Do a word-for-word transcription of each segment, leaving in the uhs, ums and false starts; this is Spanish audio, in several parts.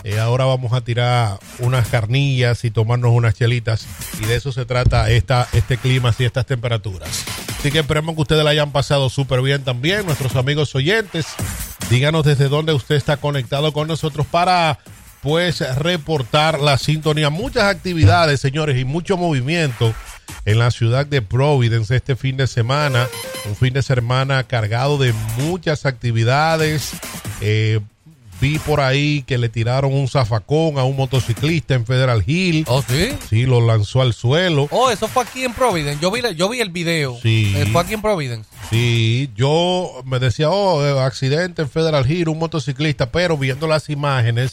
Eh, ahora vamos a tirar unas carnillas y tomarnos unas chelitas. Y de eso se trata esta, este clima y estas temperaturas. Así que esperemos que ustedes la hayan pasado súper bien también. Nuestros amigos oyentes, díganos desde dónde usted está conectado con nosotros para, pues, reportar la sintonía. Muchas actividades, señores, y mucho movimiento en la ciudad de Providence este fin de semana. Un fin de semana cargado de muchas actividades. Eh, vi por ahí que le tiraron un zafacón a un motociclista en Federal Hill. ¿Oh, sí? Sí, lo lanzó al suelo. Oh, eso fue aquí en Providence. Yo vi, yo vi el video. Sí. Eh, fue aquí en Providence. Sí, yo me decía, oh, eh, accidente en Federal Hill, un motociclista, pero viendo las imágenes,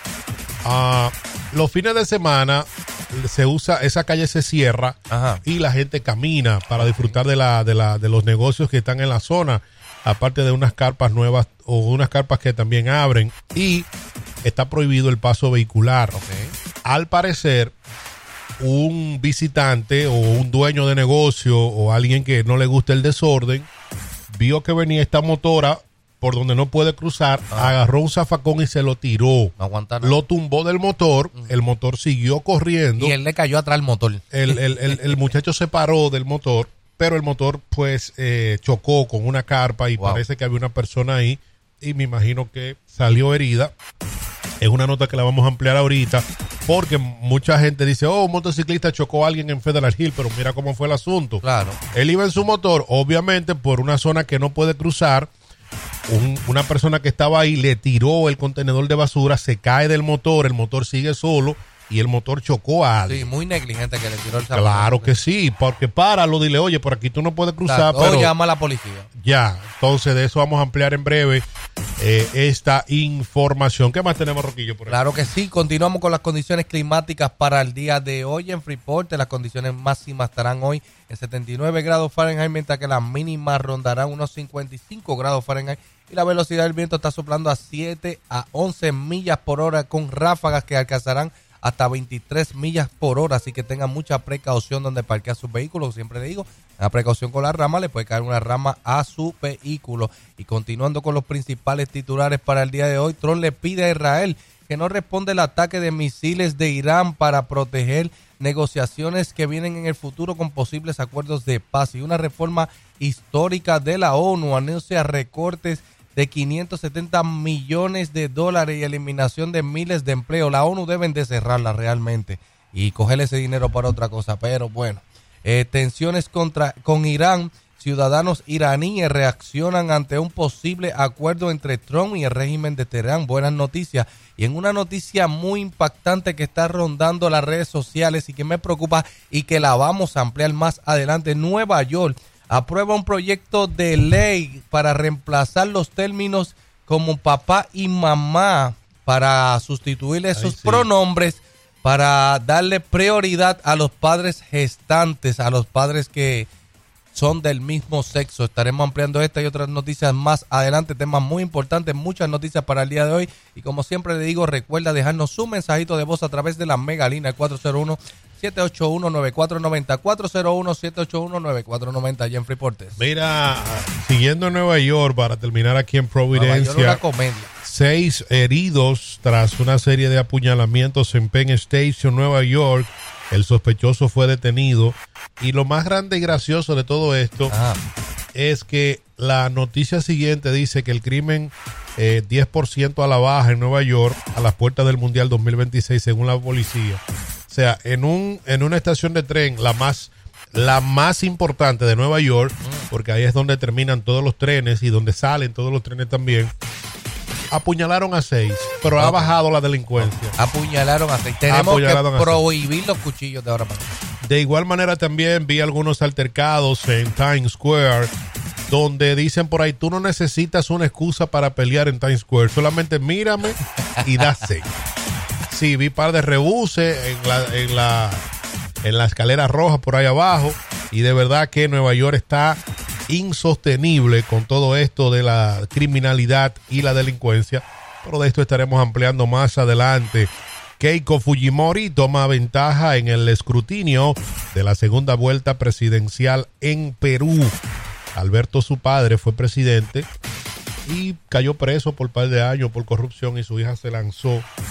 uh, los fines de semana se usa, esa calle se cierra. Ajá. Y la gente camina para disfrutar de la, de la, de los negocios que están en la zona, aparte de unas carpas nuevas o unas carpas que también abren, y está prohibido el paso vehicular. Okay. Al parecer, un visitante o un dueño de negocio o alguien que no le gusta el desorden vio que venía esta motora por donde no puede cruzar, ah. agarró un zafacón y se lo tiró. No aguanta nada. Lo tumbó del motor, uh-huh. El motor siguió corriendo. Y él le cayó atrás el motor. El, el, el, el muchacho se paró del motor, pero el motor pues eh, chocó con una carpa y wow. Parece que había una persona ahí y me imagino que salió herida. Es una nota que la vamos a ampliar ahorita porque mucha gente dice, oh, un motociclista chocó a alguien en Federal Hill, pero mira cómo fue el asunto. Claro. Él iba en su motor, obviamente por una zona que no puede cruzar. Un, una persona que estaba ahí le tiró el contenedor de basura, se cae del motor, el motor sigue solo y el motor chocó a alguien. Sí, muy negligente que le tiró el zapato. Claro que sí, porque páralo, dile, oye, por aquí tú no puedes cruzar. Claro, pero o llama a la policía. Ya, entonces de eso vamos a ampliar en breve eh, esta información. ¿Qué más tenemos, Roquillo? Por claro que sí, continuamos con las condiciones climáticas para el día de hoy en Freeport. Las condiciones máximas estarán hoy en setenta y nueve grados Fahrenheit, mientras que las mínimas rondarán unos cincuenta y cinco grados Fahrenheit. Y la velocidad del viento está soplando a siete a once millas por hora con ráfagas que alcanzarán hasta veintitrés millas por hora, así que tengan mucha precaución donde parquear sus vehículos. Siempre le digo, la precaución con la rama, le puede caer una rama a su vehículo. Y continuando con los principales titulares para el día de hoy, Trump le pide a Israel que no responda el ataque de misiles de Irán para proteger negociaciones que vienen en el futuro con posibles acuerdos de paz. Y una reforma histórica de la ONU anuncia recortes de quinientos setenta millones de dólares y eliminación de miles de empleos. La ONU deben de cerrarla realmente y coger ese dinero para otra cosa, pero bueno. Eh, tensiones contra con Irán. Ciudadanos iraníes reaccionan ante un posible acuerdo entre Trump y el régimen de Teherán. Buenas noticias. Y en una noticia muy impactante que está rondando las redes sociales y que me preocupa y que la vamos a ampliar más adelante, Nueva York aprueba un proyecto de ley para reemplazar los términos como papá y mamá para sustituir esos Ay, sí. pronombres, para darle prioridad a los padres gestantes, a los padres que son del mismo sexo. Estaremos ampliando esta y otras noticias más adelante, temas muy importantes, muchas noticias para el día de hoy. Y como siempre le digo, recuerda dejarnos su mensajito de voz a través de la Mega Línea cuatro cero uno, siete ocho uno, nueve cuatro nueve cero, cuatro cero uno, siete ocho uno, nueve cuatro nueve cero allá en Freeport. Mira, siguiendo en Nueva York, para terminar aquí en Providencia, una comedia. Seis heridos tras una serie de apuñalamientos en Penn Station, Nueva York. El sospechoso fue detenido. Y lo más grande y gracioso de todo esto ah. es que la noticia siguiente dice que el crimen eh, diez por ciento a la baja en Nueva York a las puertas del Mundial dos mil veintiséis según la policía. O sea, en un en una estación de tren, la más la más importante de Nueva York, porque ahí es donde terminan todos los trenes y donde salen todos los trenes también, apuñalaron a seis, pero okay. ha bajado la delincuencia. Apuñalaron a seis. Tenemos apuñalaron que prohibir los cuchillos de ahora para acá. De igual manera también vi algunos altercados en Times Square, donde dicen por ahí, tú no necesitas una excusa para pelear en Times Square, solamente mírame y da seis. Sí, vi par de rebuses en la, en la, en la escalera roja por ahí abajo, y de verdad que Nueva York está insostenible con todo esto de la criminalidad y la delincuencia, pero de esto estaremos ampliando más adelante. Keiko Fujimori toma ventaja en el escrutinio de la segunda vuelta presidencial en Perú. Alberto, su padre, fue presidente y cayó preso por un par de años por corrupción, y su hija se lanzó